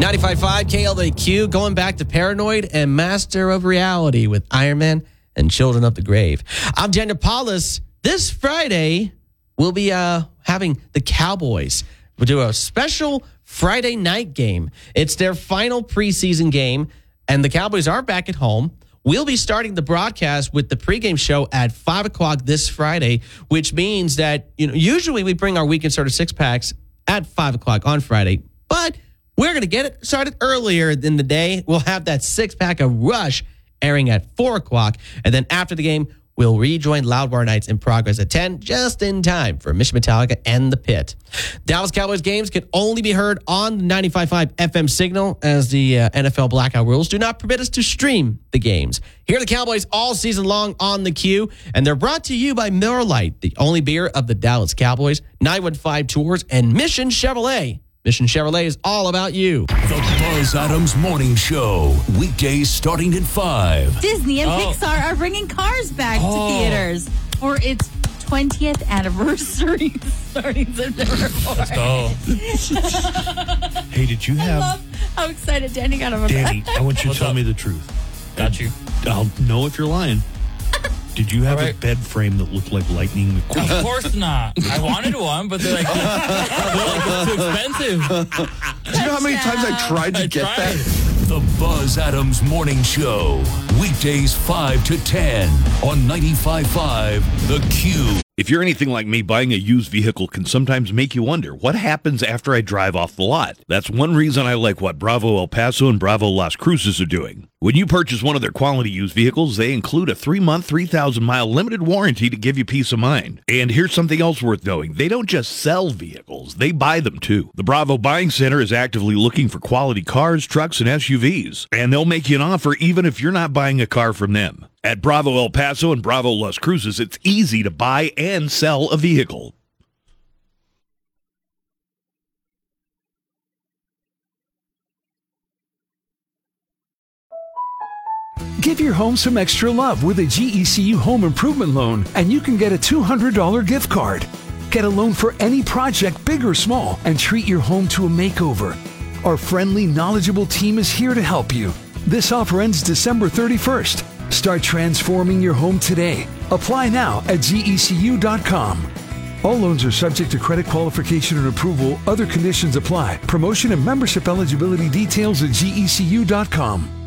95.5 KLAQ, going back to Paranoid and Master of Reality with Iron Man and Children of the Grave. I'm Daniel Paulus. This Friday, we'll be having the Cowboys. We'll do a special Friday night game. It's their final preseason game, and the Cowboys are back at home. We'll be starting the broadcast with the pregame show at 5 o'clock this Friday, which means that usually we bring our weekend starter six-packs at 5 o'clock on Friday, but we're going to get it started earlier in the day. We'll have that six-pack of Rush airing at 4 o'clock, and then after the game, we'll rejoin Loudwire Nights in progress at 10, just in time for Mission Metallica and The Pit. Dallas Cowboys games can only be heard on the 95.5 FM signal, as the NFL blackout rules do not permit us to stream the games. Hear the Cowboys all season long on the Q, and they're brought to you by Miller Lite, the only beer of the Dallas Cowboys, 915 Tours, and Mission Chevrolet. Mission Chevrolet is all about you. The Buzz Adams Morning Show, weekdays starting at 5. Disney and Pixar are bringing Cars back to theaters for its 20th anniversary starting September 4th. Let's go. Hey, did you have... I love how excited Danny got over Danny, that. I want you to What's tell up? me the truth. Got you. I'll know if you're lying. Did you have All a right. bed frame that looked like Lightning McQueen? Of course not. I wanted one, but they're like it's too expensive. Do you know how many times I tried to get tried. that? The Buzz Adams Morning Show, weekdays 5 to 10 on 95.5 The Q. If you're anything like me, buying a used vehicle can sometimes make you wonder, what happens after I drive off the lot? That's one reason I like what Bravo El Paso and Bravo Las Cruces are doing. When you purchase one of their quality used vehicles, they include a 3-month, 3,000-mile limited warranty to give you peace of mind. And here's something else worth knowing. They don't just sell vehicles, they buy them too. The Bravo Buying Center is actively looking for quality cars, trucks, and SUVs. And they'll make you an offer even if you're not buying a car from them. At Bravo El Paso and Bravo Las Cruces, it's easy to buy and sell a vehicle. Give your home some extra love with a GECU home improvement loan, and you can get a $200 gift card. Get a loan for any project, big or small, and treat your home to a makeover. Our friendly, knowledgeable team is here to help you. This offer ends December 31st. Start transforming your home today. Apply now at GECU.com. All loans are subject to credit qualification and approval. Other conditions apply. Promotion and membership eligibility details at GECU.com.